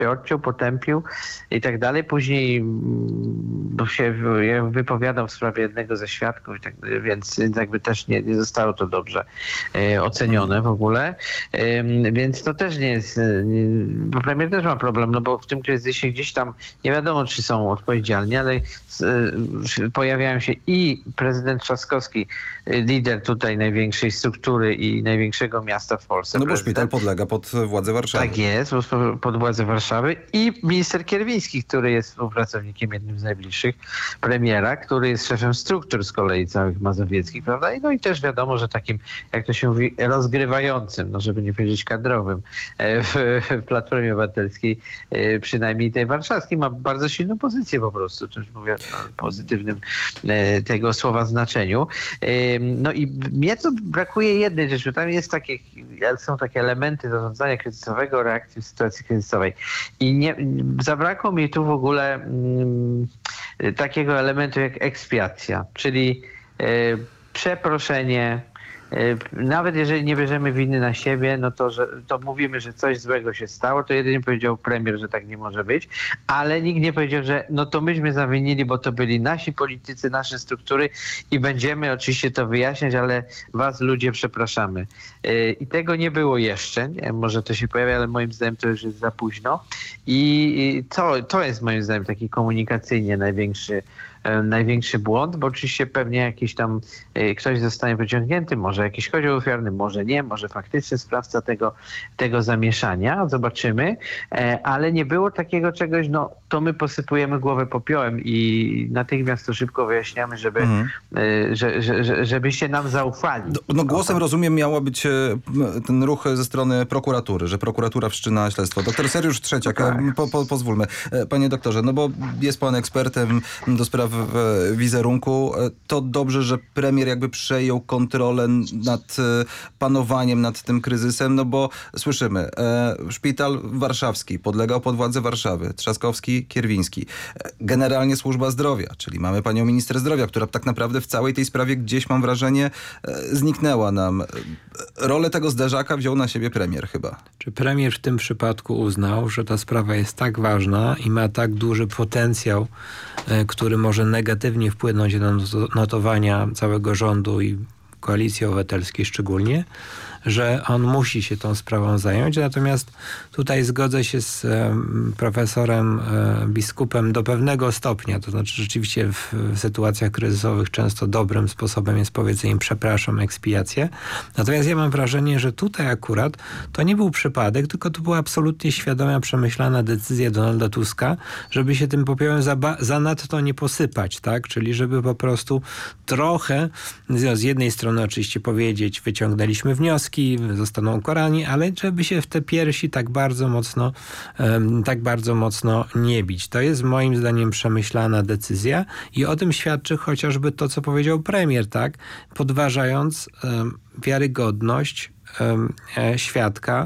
odciął, potępił i tak dalej. Później się wypowiadał w sprawie jednego ze świadków, i tak, więc jakby też nie zostało to dobrze ocenione w ogóle. Więc to też nie jest... Bo premier też ma problem, no bo w tym kryzysie gdzieś tam nie wiadomo, czy są odpowiedzialni, ale pojawiają się i prezydent Trzaskowski, lider tutaj największej struktury i największego miasta w Polsce. No bo szpital podlega pod władzę Warszawy. Tak jest, pod władzę Warszawy, i minister Kierwiński, który jest współpracownikiem jednym z najbliższych premiera, który jest szefem struktur z kolei całych mazowieckich, prawda? No i też wiadomo, że takim, jak to się mówi, rozgrywającym, no żeby nie powiedzieć kadrowym, w Platformie Obywatelskiej, przynajmniej tej warszawskiej, ma bardzo silną pozycję po prostu, to już mówię w pozytywnym tego słowa znaczeniu. No i mnie to brakuje jednej rzeczy, tam są takie elementy zarządzania kryzysowego, reakcji w sytuacji kryzysowej. I zabrakło mi tu w ogóle takiego elementu jak ekspiacja, czyli przeproszenie. Nawet jeżeli nie bierzemy winy na siebie, no to mówimy, że coś złego się stało, to jedynie powiedział premier, że tak nie może być, ale nikt nie powiedział, że no to myśmy zawinili, bo to byli nasi politycy, nasze struktury i będziemy oczywiście to wyjaśniać, ale was ludzie przepraszamy. I tego nie było jeszcze, może to się pojawia, ale moim zdaniem to już jest za późno i to jest moim zdaniem taki komunikacyjnie największy błąd, bo oczywiście pewnie jakiś tam ktoś zostanie pociągnięty, może jakiś kozioł ofiarny, może nie, może faktycznie sprawca tego zamieszania, zobaczymy, ale nie było takiego czegoś, no to my posypujemy głowę popiołem i natychmiast to szybko wyjaśniamy, żebyście nam zaufali. No głosem, rozumiem, miała być ten ruch ze strony prokuratury, że prokuratura wszczyna śledztwo. Doktor Sergiusz Trzeciak, tak. Pozwólmy. Panie doktorze, no bo jest pan ekspertem do spraw wizerunku. To dobrze, że premier jakby przejął kontrolę nad panowaniem nad tym kryzysem, no bo słyszymy, szpital warszawski podlegał pod władzę Warszawy, Trzaskowski, Kierwiński. Generalnie służba zdrowia, czyli mamy panią minister zdrowia, która tak naprawdę w całej tej sprawie gdzieś, mam wrażenie, zniknęła nam. Rolę tego zderzaka wziął na siebie premier chyba. Czy premier w tym przypadku uznał, że ta sprawa jest tak ważna i ma tak duży potencjał, który może negatywnie wpłynąć na notowania całego rządu i Koalicji Obywatelskiej szczególnie, że on musi się tą sprawą zająć. Natomiast tutaj zgodzę się z profesorem biskupem do pewnego stopnia. To znaczy rzeczywiście w sytuacjach kryzysowych często dobrym sposobem jest powiedzenie przepraszam, ekspiację. Natomiast ja mam wrażenie, że tutaj akurat to nie był przypadek, tylko to była absolutnie świadoma, przemyślana decyzja Donalda Tuska, żeby się tym popiołem zanadto nie posypać, tak? Czyli żeby po prostu trochę, z jednej strony oczywiście powiedzieć, wyciągnęliśmy wnioski, zostaną ukarani, ale żeby się w te piersi tak bardzo mocno nie bić. To jest moim zdaniem przemyślana decyzja i o tym świadczy chociażby to, co powiedział premier, tak? Podważając wiarygodność świadka,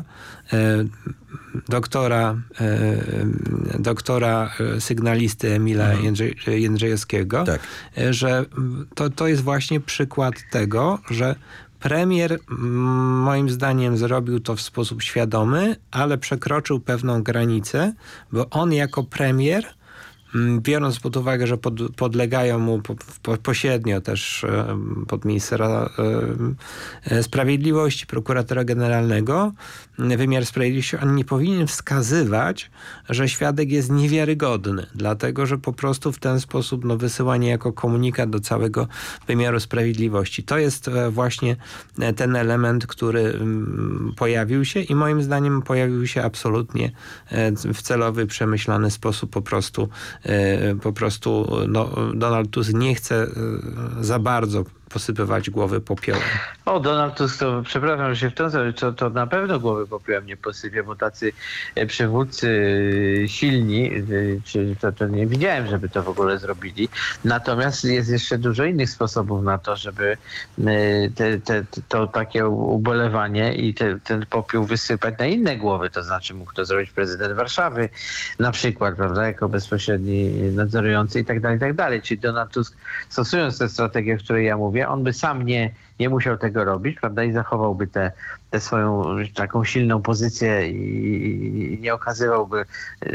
doktora sygnalisty Emila Jędrzejewskiego, tak. Że to jest właśnie przykład tego, że premier moim zdaniem zrobił to w sposób świadomy, ale przekroczył pewną granicę, bo on jako premier, biorąc pod uwagę, że podlegają mu pośrednio też podministra sprawiedliwości, prokuratora generalnego, wymiar sprawiedliwości, on nie powinien wskazywać, że świadek jest niewiarygodny, dlatego, że po prostu w ten sposób wysyłanie jako komunikat do całego wymiaru sprawiedliwości. To jest właśnie ten element, który pojawił się i moim zdaniem pojawił się absolutnie w celowy, przemyślany sposób. Po prostu Donald Tusk nie chce za bardzo posypywać głowy popiołem. Donald Tusk, to przepraszam, że się wtrącę, to na pewno głowy popiołem nie posypie, bo tacy przywódcy silni, to nie widziałem, żeby to w ogóle zrobili. Natomiast jest jeszcze dużo innych sposobów na to, żeby to takie ubolewanie i ten popiół wysypać na inne głowy. To znaczy mógł to zrobić prezydent Warszawy na przykład, prawda, jako bezpośredni nadzorujący i tak dalej, i tak dalej. Czyli Donald Tusk, stosując tę strategię, o której ja mówię, razie on by sam nie musiał tego robić, prawda, i zachowałby tę swoją taką silną pozycję i nie okazywałby